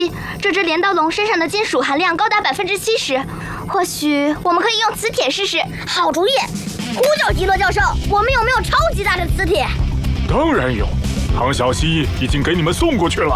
这只镰刀龙身上的金属含量高达70%，或许我们可以用磁铁试试。 好主意！呼叫基洛教授，我们有没有超级大的磁铁？ 当然有，唐小西已经给你们送过去了。